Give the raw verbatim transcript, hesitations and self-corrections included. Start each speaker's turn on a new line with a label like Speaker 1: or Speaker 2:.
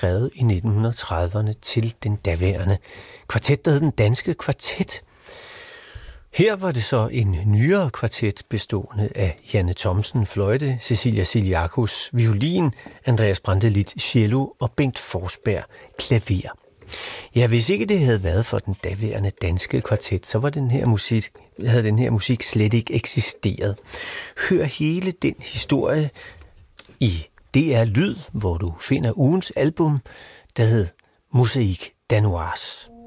Speaker 1: skrevet i nitten trediverne til den daværende kvartet, der hed Den Danske Kvartet. Her var det så en nyere kvartet bestående af Janne Thomsen fløjte, Cecilia Ciliacus violin, Andreas Brantelid cello og Bengt Forsberg klaver. Ja, hvis ikke det havde været for den daværende danske kvartet, så var den her musik, havde den her musik slet ikke eksisteret. Hør hele den historie i D R Lyd, hvor du finder ugens album, der hed Mosaik Danoise.